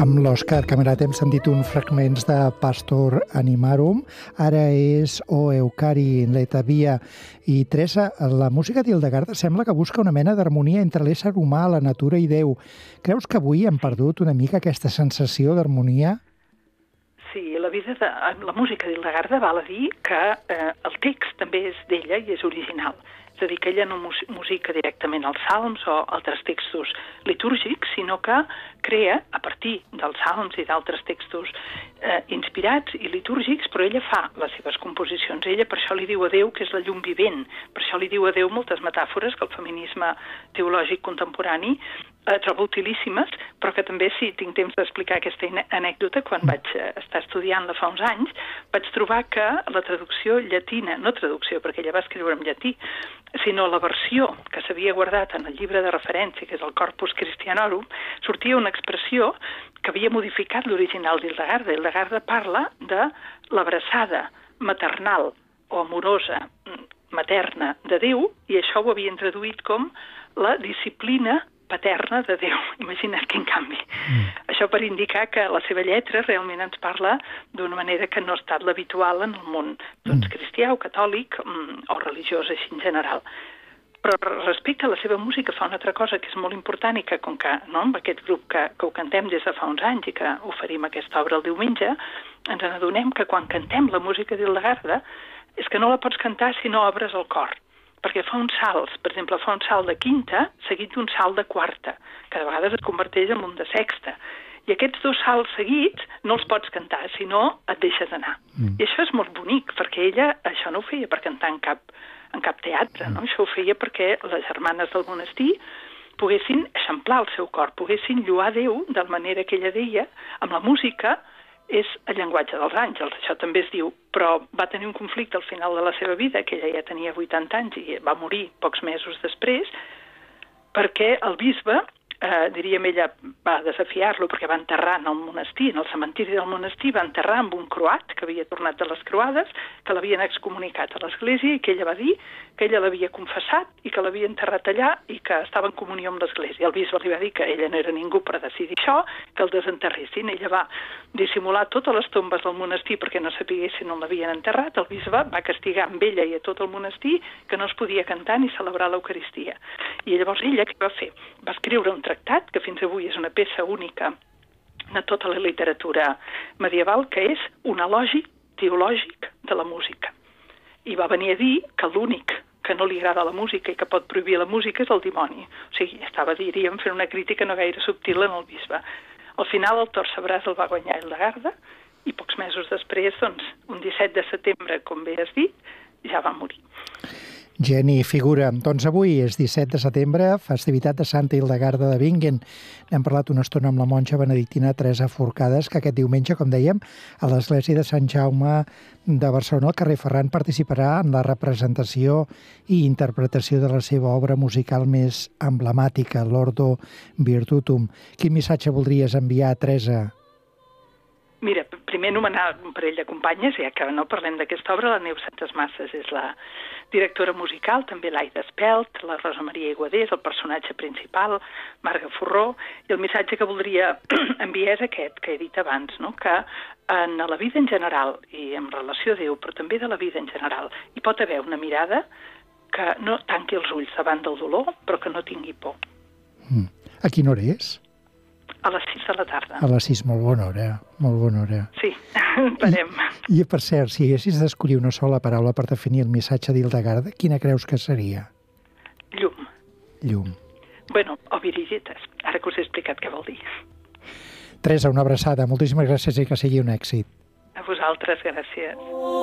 Amb l'Òscar Camerata hem sentit uns fragments de Pastor Animarum, ara és O Eucari in Leta Via. I Teresa, la música d'Hildegarda sembla que busca una mena d'harmonia entre l'ésser humà, la natura i Déu. Creus que avui hem perdut una mica aquesta sensació d'harmonia? Sí, la música d'Hildegarda val a dir que el text també és d'ella i és original. És a dir, que ella no musica directament els salms o altres textos litúrgics, sinó que crea, a partir dels salms i d'altres textos inspirats i litúrgics, però ella fa les seves composicions. Ella per això li diu a Déu que és la llum vivent, per això li diu a Déu moltes metàfores que el feminisme teològic contemporani trobo utilíssimes, però que també, si tinc temps d'explicar aquesta anècdota, quan vaig estar estudiant-la fa uns anys, vaig trobar que la traducció llatina, no traducció, perquè ella va escriure en llatí, sinó la versió que s'havia guardat en el llibre de referència, que és el Corpus Christianorum, sortia una expressió que havia modificat l'original d'Hildegarda. Hildegarda parla de l'abraçada maternal o amorosa materna de Déu, i això ho havien traduït com la disciplina paterna de Déu. Imagina't quin canvi. Això per indicar que la seva lletra realment ens parla d'una manera que no ha estat l'habitual en el món cristià o catòlic o religiós així en general. Però respecte a la seva música fa una altra cosa que és molt important i que, com que amb aquest grup que ho cantem des de fa uns anys i que oferim aquesta obra el diumenge, ens n'adonem que quan cantem la música d'Hildegarda és que no la pots cantar si no obres el cor, perquè fa uns salts, per exemple, fa un salt de quinta seguit d'un salt de quarta, que de vegades es converteix en un de sexta. I aquests dos salts seguits no els pots cantar, si no et deixes anar. I això és molt bonic, perquè ella això no ho feia per cantar en cap teatre, no? Això ho feia perquè les germanes del monestir poguessin eixamplar el seu cor, poguessin lloar Déu de la manera que ella deia, amb la música és el llenguatge dels àngels, això també es diu, però va tenir un conflicte al final de la seva vida, que ella ja tenia 80 anys i va morir pocs mesos després, perquè el bisbe, diríem ella, va desafiar-lo perquè va enterrar en el monestir, en el cementiri del monestir, va enterrar amb un croat que havia tornat de les croades, que l'havien excomunicat a l'església i que ella va dir que ella l'havia confessat i que l'havia enterrat allà i que estava en comunió amb l'església. El bisbe li va dir que ella no era ningú per decidir això, que el desenterressin. Ella va dissimular totes les tombes del monestir perquè no sapiguessin on l'havien enterrat. El bisbe va castigar amb ella i a tot el monestir que no es podia cantar ni celebrar l'Eucaristia. I llavors ella què va fer? Va escriure un tractat, que fins avui és una peça única de tota la literatura medieval, que és un elogi teològic de la música. I va venir a dir que l'únic que no li agrada la música i que pot prohibir la música és el dimoni. O sigui, estava, diríem, fent una crítica no gaire subtil en el bisbe. Al final el Torcebràs el va guanyar Hildegarda i pocs mesos després, doncs, un 17 de setembre, com bé has dit, ja va morir. Geni, figura. Doncs avui és 17 de setembre, festivitat de Santa Hildegarda de Bingen. N'hem parlat una estona amb la monja benedictina Teresa Forcades, que aquest diumenge, com dèiem, a l'església de Sant Jaume de Barcelona, al carrer Ferran, participarà en la representació i interpretació de la seva obra musical més emblemàtica, l'Ordo Virtutum. Quin missatge voldries enviar, Teresa? Mira, primer anomenar un parell de companyes, ja que no parlem d'aquesta obra. La Neus Santes Masses és la directora musical, també l'Aida Espelt, la Rosa Maria Iguadés, el personatge principal, Marga Forró, i el missatge que voldria enviar és aquest, que he dit abans, no? Que en la vida en general, i en relació a Déu, però també de la vida en general, hi pot haver una mirada que no tanqui els ulls davant del dolor, però que no tingui por. A quina hora és? A les 6 de la tarda. A les 6, molt bona hora, molt bona hora. Sí, esperem. I per cert, si haguessis d'escollir una sola paraula per definir el missatge d'Hildegarda, quina creus que seria? Llum. Llum. Bueno, o virigetes, ara que us he explicat què vol dir. Teresa, una abraçada, moltíssimes gràcies i que sigui un èxit. A vosaltres, gràcies.